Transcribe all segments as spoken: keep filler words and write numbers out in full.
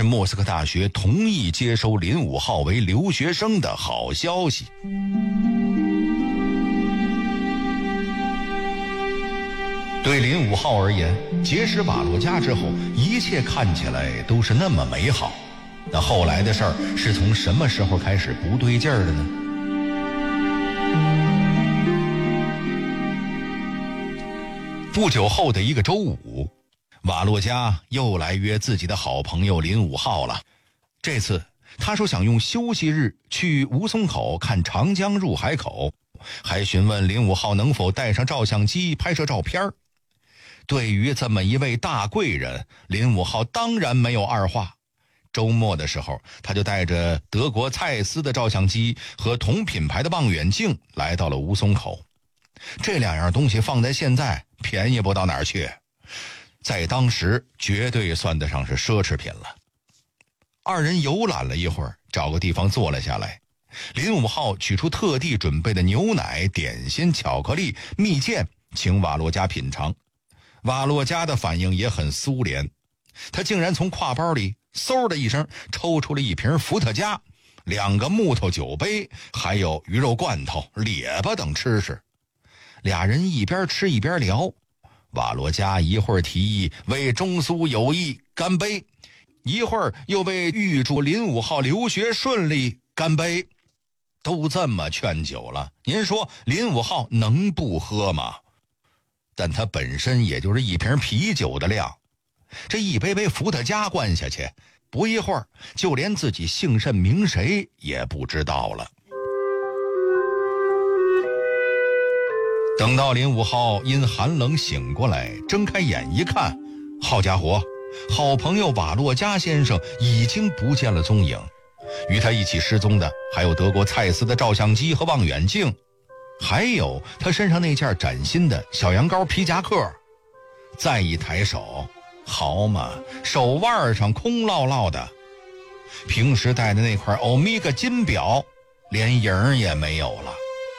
是莫斯科大学同意接收林武浩为留学生的好消息。对林武浩而言，结识瓦洛加之后，一切看起来都是那么美好。那后来的事儿是从什么时候开始不对劲儿的呢？不久后的一个周五，瓦洛加又来约自己的好朋友林武浩了。这次他说想用休息日去吴淞口看长江入海口，还询问林武浩能否带上照相机拍摄照片。对于这么一位大贵人，林武浩当然没有二话。周末的时候，他就带着德国蔡司的照相机和同品牌的望远镜来到了吴淞口。这两样东西放在现在便宜不到哪儿去，在当时绝对算得上是奢侈品了。二人游览了一会儿，找个地方坐了下来。林武浩取出特地准备的牛奶、点心、巧克力、蜜饯，请瓦洛加品尝。瓦洛加的反应也很苏联，他竟然从挎包里嗖的一声抽出了一瓶伏特加、两个木头酒杯，还有鱼肉罐头、列巴等吃食。俩人一边吃一边聊，瓦洛加一会儿提议为中苏友谊干杯，一会儿又为预祝林武浩留学顺利干杯。都这么劝酒了，您说林武浩能不喝吗？但他本身也就是一瓶啤酒的量，这一杯杯伏特加灌下去，不一会儿就连自己姓甚名谁也不知道了。等到林武浩因寒冷醒过来，睁开眼一看，好家伙，好朋友瓦洛加先生已经不见了踪影。与他一起失踪的还有德国蔡司的照相机和望远镜，还有他身上那件崭新的小羊羔皮夹克。再一抬手，好嘛，手腕上空落落的，平时戴的那块欧米伽金表连影也没有了。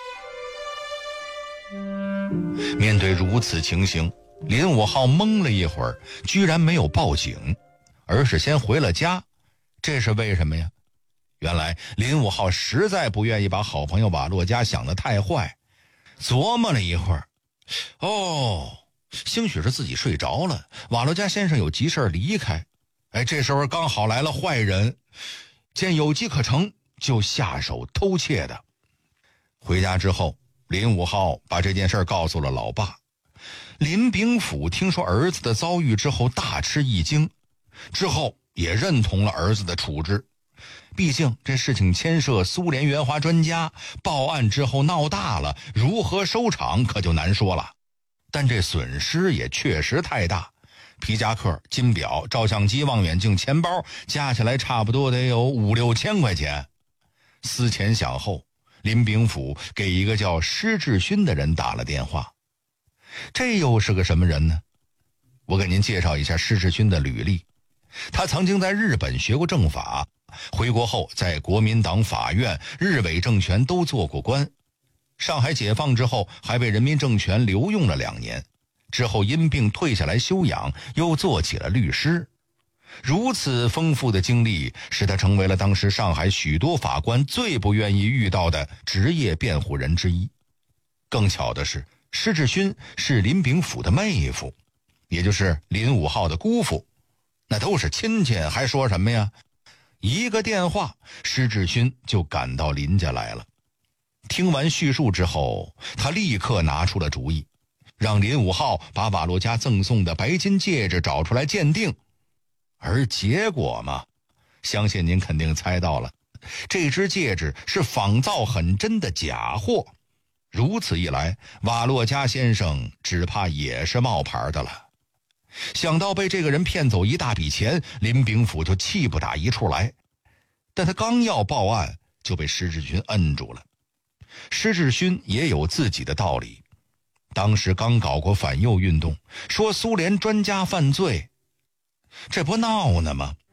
面对如此情形，林武浩懵了一会儿，居然没有报警，而是先回了家。这是为什么呀？原来林武浩实在不愿意把好朋友瓦洛加想得太坏，琢磨了一会儿，哦，兴许是自己睡着了，瓦洛加先生有急事离开。哎，这时候刚好来了坏人，见有机可乘，就下手偷窃的。回家之后，林武浩把这件事告诉了老爸。林炳甫听说儿子的遭遇之后大吃一惊，之后也认同了儿子的处置。毕竟这事情牵涉苏联援华专家，报案之后闹大了，如何收场可就难说了。但这损失也确实太大，皮夹克、金表、照相机、望远镜、钱包加起来差不多得有五六千块钱。思前想后，林炳甫给一个叫施志勋的人打了电话。这又是个什么人呢？我给您介绍一下施志勋的履历。他曾经在日本学过政法，回国后在国民党法院、日伪政权都做过官。上海解放之后还被人民政权留用了两年，之后因病退下来休养，又做起了律师。如此丰富的经历使他成为了当时上海许多法官最不愿意遇到的职业辩护人之一。更巧的是，施志勋是林炳甫的妹夫，也就是林武浩的姑父，那都是亲戚，还说什么呀？一个电话，施志勋就赶到林家来了。听完叙述之后，他立刻拿出了主意，让林武浩把瓦洛加赠送的白金戒指找出来鉴定。而结果嘛，相信您肯定猜到了，这只戒指是仿造很真的假货。如此一来，瓦洛加先生只怕也是冒牌的了。想到被这个人骗走一大笔钱，林炳甫就气不打一处来。但他刚要报案，就被施志勋摁住了。施志勋也有自己的道理，当时刚搞过反右运动，说苏联专家犯罪，这不闹呢吗？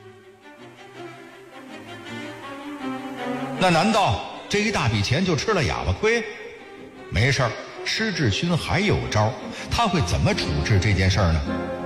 那难道这一大笔钱就吃了哑巴亏？没事儿，施志勋还有招，他会怎么处置这件事儿呢？